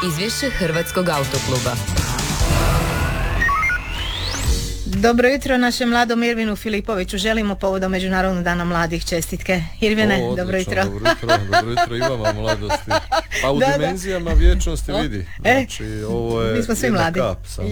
Izvješće Hrvatskog autokluba. Dobro jutro našem mladom Irvinu Filipoviću. Želimo povodom Međunarodnog dana mladih čestitke. Irvine, dobro jutro. Dobro jutro i vama mladosti. Pa u dimenzijama vječnosti vidi. Znači, ovo je mi smo svi jedna mladi. Kap samo.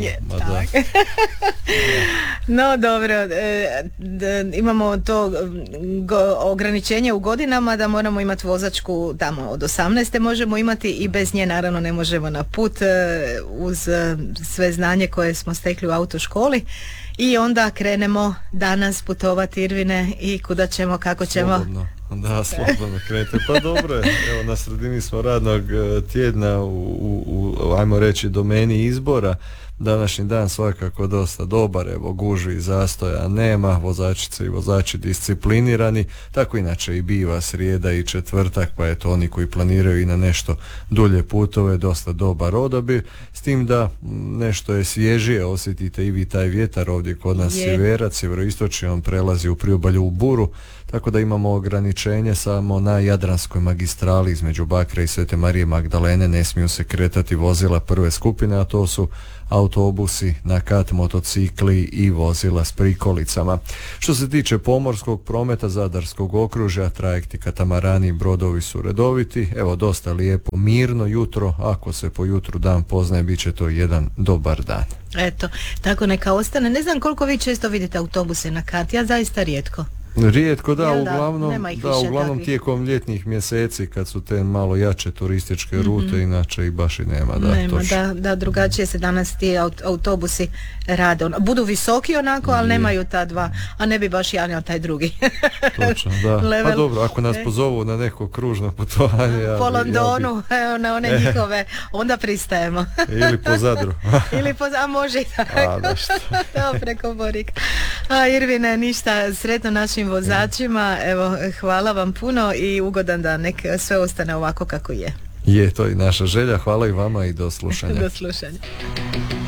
No dobro, imamo to ograničenje u godinama da moramo imati vozačku tamo od 18. možemo imati i bez nje naravno ne možemo na put uz sve znanje koje smo stekli u autoškoli. I onda krenemo danas putovati, Irvine, i kuda ćemo, kako ćemo? Slobodno. Da, slobodno krenete. Pa dobro je, evo na sredini smo radnog tjedna u ajmo reći domeni izbora. Današnji dan svakako dosta dobar, evo gužvi i zastoja nema, vozačice i vozači disciplinirani, tako inače i biva srijeda i četvrtak, pa eto oni koji planiraju i na nešto dulje putove, dosta dobar odabir, s tim da nešto je svježije, osjetite i vi taj vjetar ovdje kod nas sjeverac, sjeveroistočni, on prelazi u priobalju u buru, tako da imamo ograničenje samo na Jadranskoj magistrali između Bakra i Svete Marije Magdalene, ne smiju se kretati vozila prve skupine, a to su autobusi, na kat, motocikli i vozila s prikolicama. Što se tiče pomorskog prometa Zadarskog okružja, trajekti, katamarani i brodovi su redoviti. Evo, dosta lijepo, mirno jutro, ako se po jutru dan poznaje, bit će to jedan dobar dan. Eto, tako neka ostane. Ne znam koliko vi često vidite autobuse na kat, ja zaista rijetko. Rijetko, uglavnom tijekom ljetnih mjeseci kad su te malo jače turističke rute, inače i baš i nema. Da, drugačije se danas ti autobusi rade. Budu visoki onako, ali nemaju ta dva, a ne bi baš javljao taj drugi. Točno, da. Pa dobro, ako nas pozovu na neko kružno putovanje. Po Londonu, na one njihove, onda pristajemo. Ili po Zadru. A može i tako. To preko Borika. Irvine, ništa, sretno našim vozačima, evo, hvala vam puno i ugodan dan, nek sve ostane ovako kako je. Je, to i naša želja, hvala i vama i do slušanja. Do slušanja.